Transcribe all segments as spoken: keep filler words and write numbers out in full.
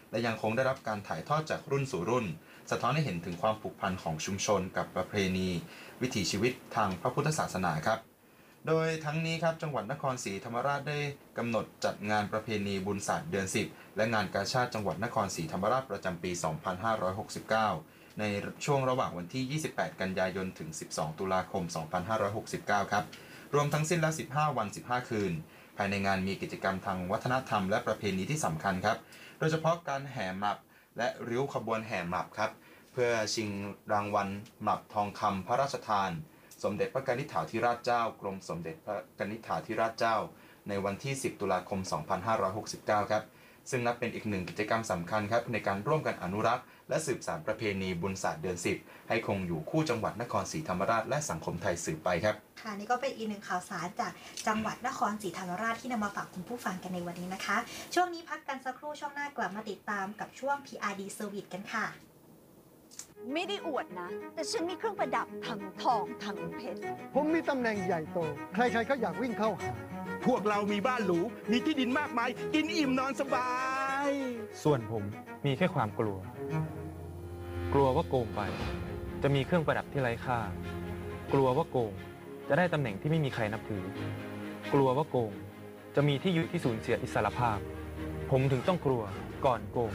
และยังคงได้รับการถ่ายทอดจากรุ่นสู่รุ่นสะท้อนให้เห็นถึงความผูกพันของชุมชนกับประเพณีวิถีชีวิตทางพระพุทธศาสนาครับโดยทั้งนี้ครับจังหวัดนครศรีธรรมราชได้กำหนดจัดงานประเพณีบุญศาสตร์เดือนสิบและงานกาชาดจังหวัดนครศรีธรรมราชประจำปี สองพันห้าร้อยหกสิบเก้า ในช่วงระหว่างวันที่ ยี่สิบแปด กันยายน ถึง สิบสอง ตุลาคม สองพันห้าร้อยหกสิบเก้า ครับรวมทั้งสิ้นแล้ว สิบห้า วัน สิบห้า คืนภายในงานมีกิจกรรมทางวัฒนธรรมและประเพณีที่สำคัญครับโดยเฉพาะการแห่หมับและริ้วขบวนแห่หมับครับเพื่อชิงรางวัลหมับทองคำพระราชทานสมเด็จพระกนิษฐาธิราชเจ้ากรมสมเด็จพระกนิษฐาธิราชเจ้าในวันที่ สิบ ตุลาคม สองพันห้าร้อยหกสิบเก้า ครับซึ่งนับเป็นอีกหนึ่งกิจกรรมสำคัญครับในการร่วมกันอนุรักษ์และสืบสานประเพณีบุญศาสตร์เดือนสิบให้คงอยู่คู่จังหวัดนครศรีธรรมราชและสังคมไทยสืบไปครับค่ะนี่ก็เป็นอีกหนึ่งข่าวสารจากจังหวัดนครศรีธรรมราชที่นำมาฝากคุณผู้ฟังกันในวันนี้นะคะช่วงนี้พักกันสักครู่ช่วงหน้ากลับมาติดตามกับช่วง พี อาร์ ดี Service กันค่ะไม่ได้อวดนะแต่ฉันมีเครื่องประดับทั้งทองทั้งเพชรผมมีตำแหน่งใหญ่โตใครๆก็อยากวิ่งเข้าหาพวกเรามีบ้านหรูมีที่ดินมากมายกินอิ่มนอนสบายส่วนผมมีแค่ความกลัวกลัวว่าโกงไปจะมีเครื่องประดับที่ไร้ค่ากลัวว่าโกงจะได้ตำแหน่งที่ไม่มีใครนับถือกลัวว่าโกงจะมีที่ยึดที่สูญเสียอิสรภาพผมถึงต้องกลัวก่อนโกง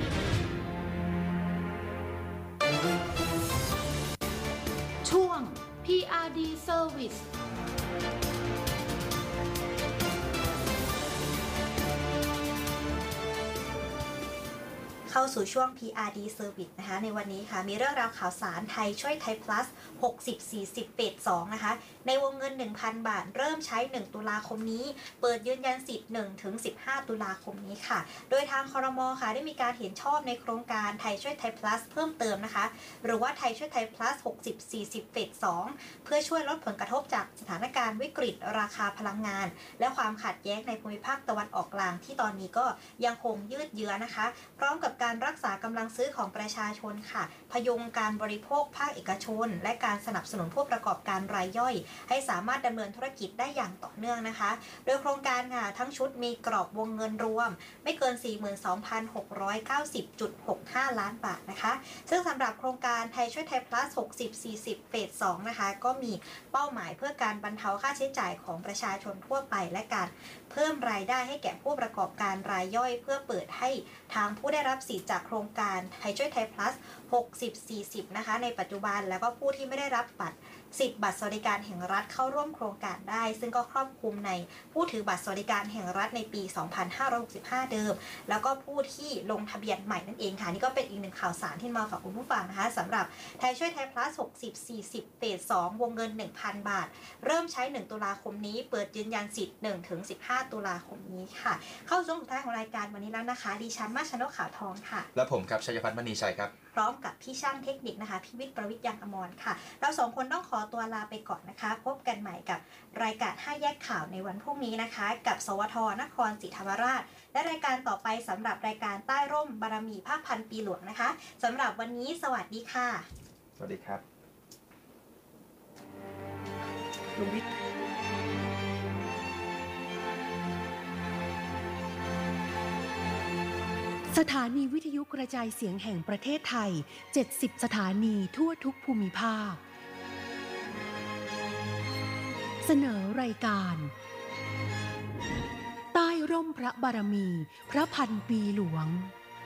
ช่วง พี อาร์ ดี Service เข้าสู่ช่วง พี อาร์ ดี Service นะคะในวันนี้ค่ะมีเรื่องราวข่าวสารไทยช่วยไทย plus หกสิบ สี่สิบ เฟส สองนะคะในวงเงิน หนึ่งพัน บาทเริ่มใช้ หนึ่ง ตุลาคมนี้เปิดยืนยันสิทธิ์ หนึ่งถึงสิบห้า ตุลาคมนี้ค่ะโดยทางครม.ค่ะได้มีการเห็นชอบในโครงการไทยช่วยไทย plus เพิ่มเติมนะคะหรือว่าไทยช่วยไทย plus หกสิบ สี่สิบ เฟส สองเพื่อช่วยลดผลกระทบจากสถานการณ์วิกฤตราคาพลังงานและความขัดแย้งในภูมิภาคตะวันออกกลางที่ตอนนี้ก็ยังคงยืดเยื้อนะคะพร้อมกับการรักษากำลังซื้อของประชาชนค่ะพยุงการบริโภคภาคเอกชนและการสนับสนุนผู้ประกอบการรายย่อยให้สามารถดำเนินธุรกิจได้อย่างต่อเนื่องนะคะโดยโครงการค่ะทั้งชุดมีกรอบวงเงินรวมไม่เกิน สี่หมื่นสองพันหกร้อยเก้าสิบจุดหกห้า ล้านบาทนะคะซึ่งสำหรับโครงการไทยช่วยไทย plus หกสิบ สี่สิบ เฟส สองนะคะก็มีเป้าหมายเพื่อการบรรเทาค่าใช้จ่ายของประชาชนทั่วไปและการเพิ่มรายได้ให้แก่ผู้ประกอบการรายย่อยเพื่อเปิดให้ทางผู้ได้รับสิทธิ์จากโครงการไทยช่วยไทย plus หกสิบ สี่สิบ นะคะในปัจจุบันแล้วก็ผู้ที่ไม่ได้รับบัตรสิทธิ์บัตรสวัสดิการแห่งรัฐเข้าร่วมโครงการได้ซึ่งก็ครอบคลุมในผู้ถือบัตรสวัสดิการแห่งรัฐในปี สองพันห้าร้อยหกสิบห้า เดิมแล้วก็ผู้ที่ลงทะเบียนใหม่นั่นเองค่ะนี่ก็เป็นอีกหนึ่งข่าวสารที่มาฝากคุณผู้ฟังนะคะสำหรับไทยช่วยไทย plus หกสิบ สี่สิบ เฟส สอง วงเงิน หนึ่งพัน บาทเริ่มใช้ หนึ่ง ตุลาคมนี้เปิดยืนยันสิทธิ์ หนึ่งถึงสิบห้า ตุลาคมนี้ค่ะเข้าช่วงสุดท้ายของรายการวันนี้แล้วนะคะดิฉันมาชนกขาวทองค่ะและผมครับชัยพัฒน์มณีชัยครับพร้อมกับพี่ช่างเทคนิคนะคะพี่วิทย์ประวิทย์ยังอมรค่ะเราสองคนต้องขอตัวลาไปก่อนนะคะพบกันใหม่กับรายการห้าแยกข่าวในวันพรุ่งนี้นะคะกับสวทนครศรีธรรมราชและรายการต่อไปสำหรับรายการใต้ร่มบารมีภาคพันปีหลวงนะคะสำหรับวันนี้สวัสดีค่ะสวัสดีครับลุงวิทย์สถานีวิทยุกระจายเสียงแห่งประเทศไทยเจ็ดสิบสถานีทั่วทุกภูมิภาคเสนอรายการใต้ร่มพระบารมีพระพันปีหลวง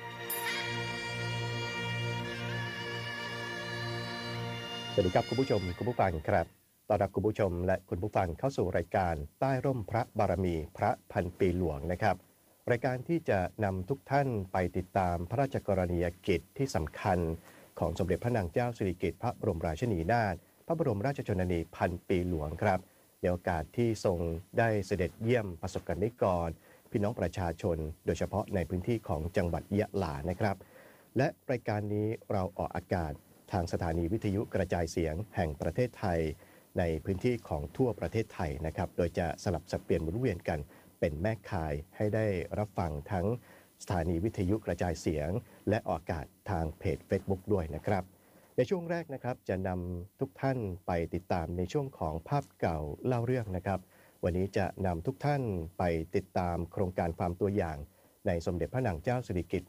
สวัสดีครับคุณผู้ชมคุณผู้ฟังครับต้อนรับคุณผู้ชมและคุณผู้ฟังเข้าสู่รายการใต้ร่มพระบารมีพระพันปีหลวงนะครับรายการที่จะนำทุกท่านไปติดตามพระราชกรณียกิจที่สำคัญของสมเด็จพระนางเจ้าสิริกิติ์พระบรมราชินีนาถพระบรมราชชนนีพันปีหลวงครับในโอกาสที่ทรงได้เสด็จเยี่ยมประสบกนิกรพี่น้องประชาชนโดยเฉพาะในพื้นที่ของจังหวัดยะลานะครับและรายการนี้เราออกอากาศทางสถานีวิทยุกระจายเสียงแห่งประเทศไทยในพื้นที่ของทั่วประเทศไทยนะครับโดยจะสลับสับเปลี่ยนหมุนเวียนกันเป็นแม่ข่ายให้ได้รับฟังทั้งสถานีวิทยุกระจายเสียงและออกอากาศทางเพจ Facebook ด้วยนะครับในช่วงแรกนะครับจะนำทุกท่านไปติดตามในช่วงของภาพเก่าเล่าเรื่องนะครับวันนี้จะนำทุกท่านไปติดตามโครงการฟาร์มตัวอย่างในสมเด็จพระนางเจ้าสิริกิติ์